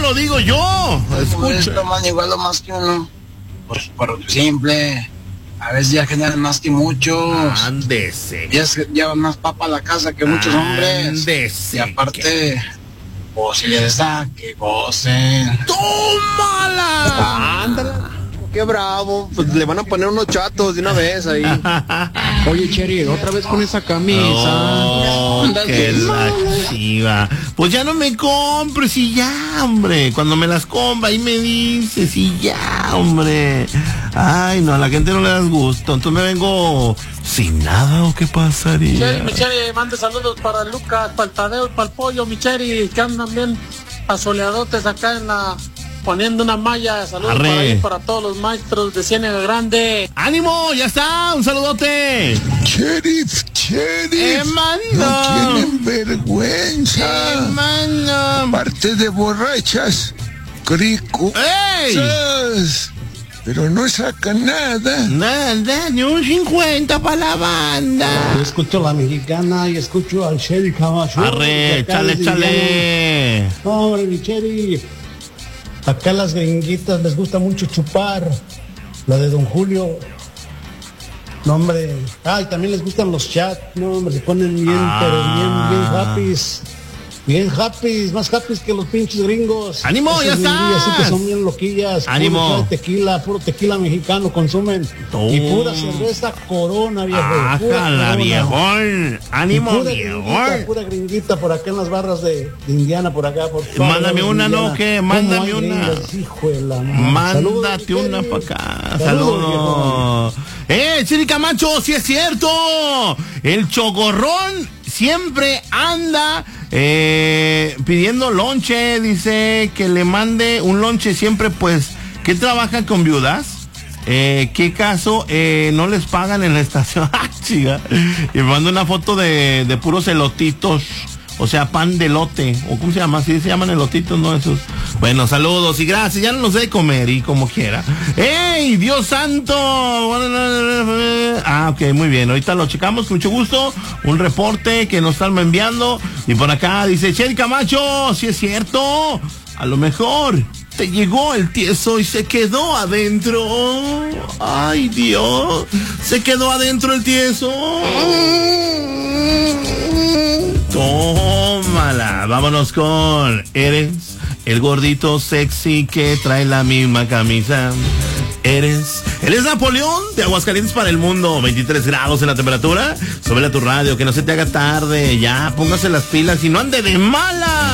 lo digo yo. Escucha. Igual lo más que uno. Pues por simple. A veces ya generan más que muchos. Ándese. Ya llevan más papa a la casa que muchos hombres. Ándese. Y aparte, pues si les da, que gocen. ¡Tómala! Ándala. Qué bravo, pues le van a poner unos chatos de una vez ahí. Oye, Cheri, otra vez con esa camisa. Oh, que la chiva. Pues ya no me compres y ya, hombre. Cuando me las compra ahí me dices y ya, hombre. Ay, no, a la gente no le das gusto. Entonces me vengo sin nada, ¿o qué pasaría? Mi Cheri, mande saludos para Lucas, para el Tadeo y para el Pollo, mi Cheri, que andan bien asoleadotes acá en la... poniendo una malla. Saludos para todos los maestros de Ciénaga Grande. ¡Ánimo! ¡Ya está! ¡Un saludote! Sheriff, hermano, no tienen vergüenza, hermano. Aparte de borrachas, crico. ¡Ey! Pero no sacan nada. Nada, ni un 50 para la banda. Yo escucho la mexicana y escucho al Sheriff Camacho. Arre, échale. Hombre, mi Cheri. Acá las gringuitas les gusta mucho chupar. La de Don Julio. No, hombre. Ay, también les gustan los chats. No, hombre, se ponen bien, pero bien happys. Bien happys, más happys que los pinches gringos. ¡Ánimo, ya está! Así que son bien loquillas. ¡Ánimo! Puro tequila mexicano consumen. Y pura cerveza Corona, viejo. ¡Ájala, viejón! ¡Ánimo, viejón! Pura gringuita por acá en las barras de Indiana, por acá. Mándame una, ¿no? ¿Qué? Mándame una. Hijo de la madre. Mándate una para acá. Saludos. Chiri Camacho, sí es cierto. El Chocorrón siempre anda pidiendo lonche. Dice que le mande un lonche siempre, pues, que trabaja con viudas. ¿Qué caso? No les pagan en la estación. Chica. Y me manda una foto de puros elotitos. O sea, pan de elote. ¿O cómo se llama? ¿Sí se llaman elotitos, no? Esos. Bueno, saludos y gracias. Ya no los de comer y como quiera. ¡Ey, Dios santo! Ok, muy bien. Ahorita lo checamos con mucho gusto. Un reporte que nos están enviando. Y por acá dice, Cheri Camacho, sí es cierto. A lo mejor te llegó el tieso y se quedó adentro. Ay, Dios. Se quedó adentro el tieso. Tómala. Vámonos con Eres, el gordito sexy que trae la misma camisa. Él es Napoleón de Aguascalientes para el mundo. 23 grados en la temperatura. Súbele a tu radio, que no se te haga tarde. Ya, póngase las pilas y no ande de mala.